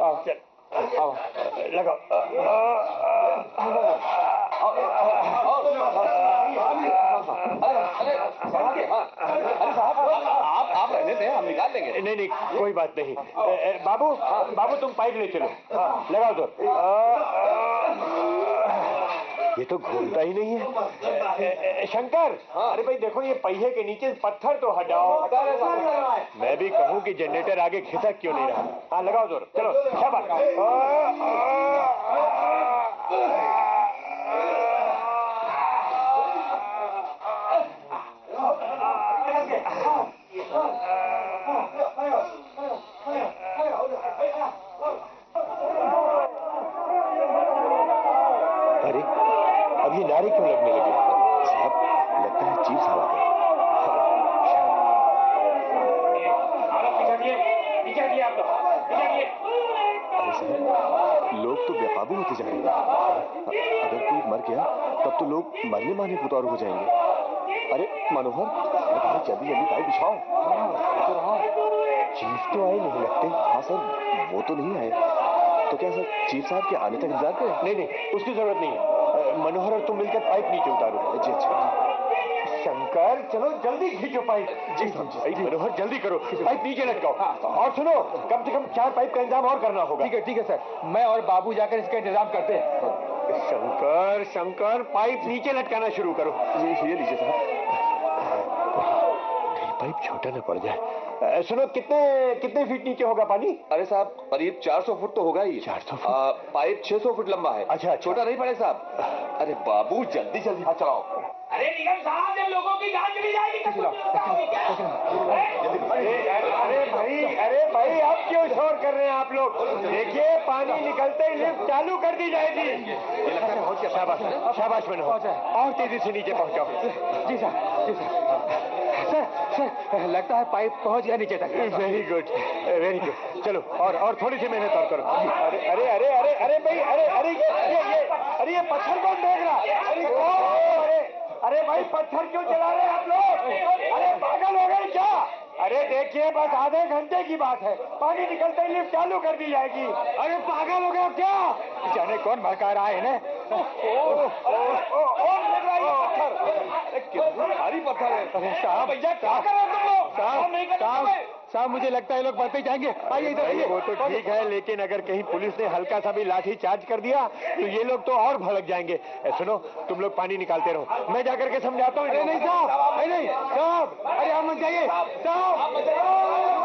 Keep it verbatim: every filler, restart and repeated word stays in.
आओ चल आओ लगाओ। आप आप रहने दें, हम निकाल लेंगे। नहीं नहीं कोई बात नहीं। बाबू बाबू तुम पाइप ले चलो। लगाओ तो। ये तो घूमता ही नहीं है। शंकर, अरे भाई देखो ये पहिए के नीचे पत्थर तो हटाओ। मैं भी कहूँ कि जनरेटर आगे खिसक क्यों नहीं रहा। हाँ लगाओ जोर, चलो शाबाश। अरे अब ये नारे क्यों लगने लगे? साहब लगता है चीफ साहब आ गए। अरे साहब लोग तो बेकाबू होते जा रहे हैं। अगर कोई मर गया तब तो लोग मरने मारने को तौर हो जाएंगे। अरे मनोहर, अरे जल्दी जल्दी पाइप बिछाओ। चीफ तो आए नहीं लगते। हाँ सर वो तो नहीं आए। तो क्या सर चीफ साहब के आने तक इंतजार करें? नहीं नहीं उसकी जरूरत नहीं है। मनोहर और तुम मिलकर पाइप नीचे उतारो। जी अच्छा। शंकर चलो जल्दी खींचो पाइप। जी जी मनोहर जल्दी करो, पाइप नीचे लटकाओ। और सुनो कम से कम चार पाइप का इंतजाम और करना होगा। ठीक है ठीक है सर, मैं और बाबू जाकर इसका इंतजाम करते हैं। शंकर शंकर पाइप नीचे लटकाना शुरू करो। जी ये लीजिए साहब। पाइप छोटा ना पड़ जाए। सुनो कितने कितने फीट नीचे होगा पानी? अरे साहब करीब चार सौ फुट तो होगा ही। चार सौ फुट? पाइप छह सौ फुट लंबा है। अच्छा छोटा नहीं पड़े साहब। अरे बाबू जल्दी जल्दी हाथ चलाओ। अरे निगम साहब जब लोगों की जान चली जाएगी तो अरे भाई अरे भाई आप क्यों शोर कर रहे हैं आप लोग? देखिए पानी निकलते ही लिफ्ट चालू कर दी जाएगी। शाबाश शाबाश मनोहर, और तेजी से नीचे पहुंचाओ। जी साहब जी साहब। सर सर लगता है पाइप पहुंच गया नीचे तक। Very good very good. चलो और और थोड़ी सी मेहनत और करो। अरे अरे अरे अरे अरे भाई अरे अरे ये ये ये अरे ये पत्थर कौन देख रहा? अरे अरे अरे भाई पत्थर क्यों चला रहे हैं आप लोग? अरे पागल हो गए क्या? अरे देखिए बस आधे घंटे की बात है, पानी निकलते ही लिफ्ट चालू कर दी जाएगी। अरे पागल हो गए क्या? जाने कौन भड़का रहा है इन्हें? भारी पत्थर है। साहब भैया क्या कर रहे हो तुम लोग? साहब साहब साहब मुझे लगता है लोग बढ़ते जाएंगे। आइए इधर आइए। वो तो ठीक है लेकिन अगर कहीं पुलिस ने हल्का सा भी लाठी चार्ज कर दिया तो ये लोग तो और भड़क जाएंगे। सुनो तुम लोग पानी निकालते रहो, मैं जाकर के समझाता हूँ। नहीं साहब नहीं साहब, अरे आप मत जाइए साहब।